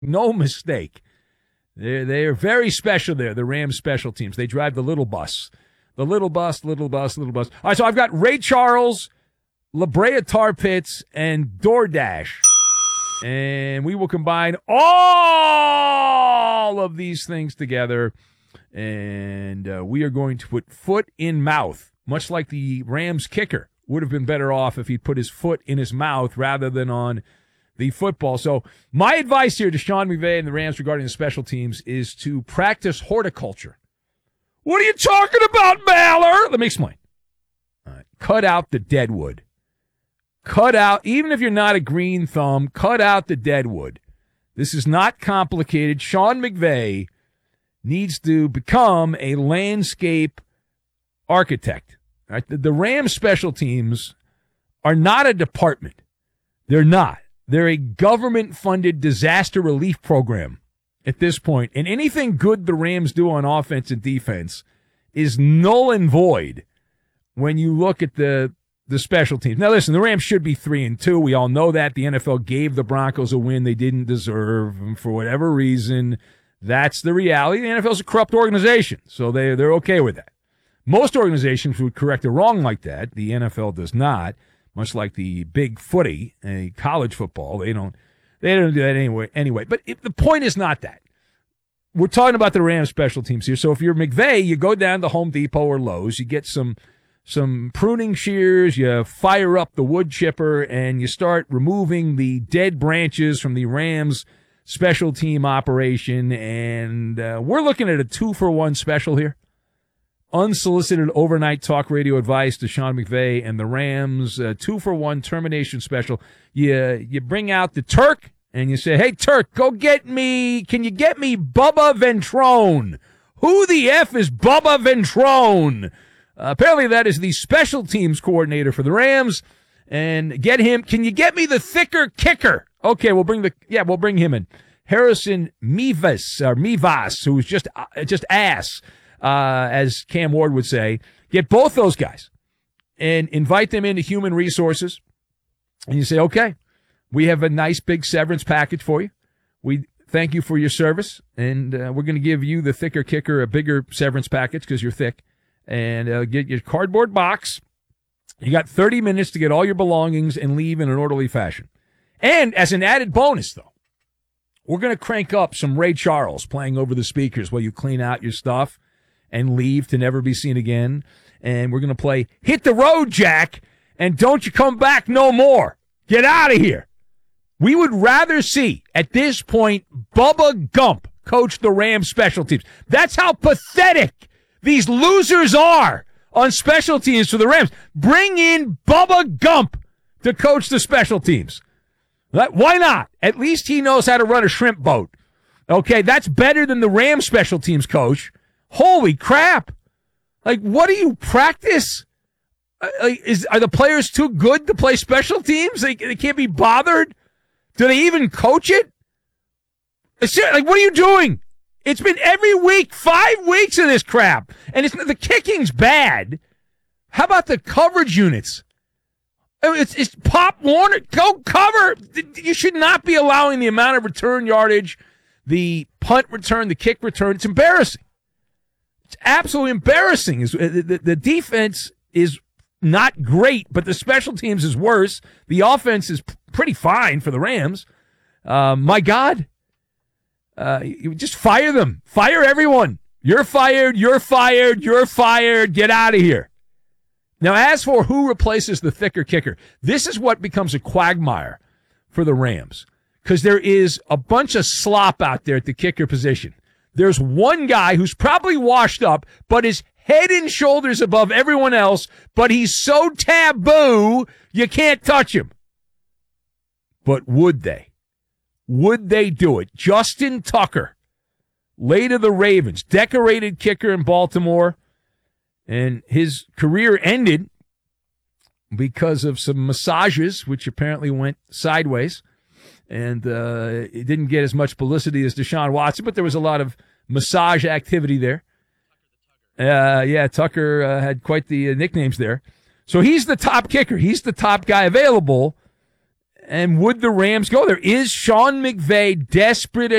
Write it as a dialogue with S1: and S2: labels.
S1: No mistake. They're very special there, the Rams special teams. They drive the little bus. The little bus. All right, so I've got Ray Charles, La Brea Tar Pits, and DoorDash. And we will combine all of these things together, and we are going to put foot in mouth, much like the Rams kicker would have been better off if he'd put his foot in his mouth rather than on the football. So my advice here to Sean McVay and the Rams regarding the special teams is to practice horticulture. What are you talking about, Maller? Let me explain. All right. Cut out the dead wood. Cut out, even if you're not a green thumb, cut out the dead wood. This is not complicated. Sean McVay needs to become a landscape architect. All right? The Rams special teams are not a department. They're not. They're a government-funded disaster relief program at this point. And anything good the Rams do on offense and defense is null and void when you look at the special teams. Now, listen, the Rams should be 3-2. We all know that. The NFL gave the Broncos a win they didn't deserve. And for whatever reason, that's the reality. The NFL is a corrupt organization, so they're okay with that. Most organizations would correct a wrong like that. The NFL does not. Much like the big footy, college football, they don't do that anyway. But the point is not that. We're talking about the Rams special teams here. So if you're McVay, you go down to Home Depot or Lowe's, you get some pruning shears, you fire up the wood chipper, and you start removing the dead branches from the Rams special team operation. And we're looking at a 2-for-1 special here. Unsolicited overnight talk radio advice to Sean McVay and the Rams, 2-for-1 termination special. You bring out the Turk and you say, hey, Turk, can you get me Bubba Ventrone? Who the F is Bubba Ventrone? Apparently that is the special teams coordinator for the Rams. And can you get me the thicker kicker? Okay, we'll bring him in. Harrison Mivas, who's just ass. As Cam Ward would say, get both those guys and invite them into human resources. And you say, okay, we have a nice big severance package for you. We thank you for your service. And we're going to give you, the thicker kicker, a bigger severance package because you're thick. And get your cardboard box. You got 30 minutes to get all your belongings and leave in an orderly fashion. And as an added bonus, though, we're going to crank up some Ray Charles playing over the speakers while you clean out your stuff and leave to never be seen again. And we're going to play Hit the Road, Jack, and Don't You Come Back No More. Get out of here. We would rather see, at this point, Bubba Gump coach the Rams special teams. That's how pathetic these losers are on special teams for the Rams. Bring in Bubba Gump to coach the special teams. Why not? At least he knows how to run a shrimp boat. Okay, that's better than the Rams special teams coach. Holy crap. Like, what do you practice? Are the players too good to play special teams? They can't be bothered? Do they even coach it? Like, what are you doing? It's been every week, 5 weeks of this crap. And the kicking's bad. How about the coverage units? It's Pop Warner. Go cover. You should not be allowing the amount of return yardage, the punt return, the kick return. It's embarrassing. It's absolutely embarrassing. The defense is not great, but the special teams is worse. The offense is pretty fine for the Rams. My God. You just fire them. Fire everyone. You're fired. You're fired. You're fired. Get out of here. Now, as for who replaces the thicker kicker, this is what becomes a quagmire for the Rams, because there is a bunch of slop out there at the kicker position. There's one guy who's probably washed up, but is head and shoulders above everyone else, but he's so taboo, you can't touch him. But would they? Would they do it? Justin Tucker, late of the Ravens, decorated kicker in Baltimore, and his career ended because of some massages, which apparently went sideways. And it didn't get as much publicity as Deshaun Watson, but there was a lot of massage activity there. Tucker had quite the nicknames there. So he's the top kicker. He's the top guy available. And would the Rams go there? Is Sean McVay desperate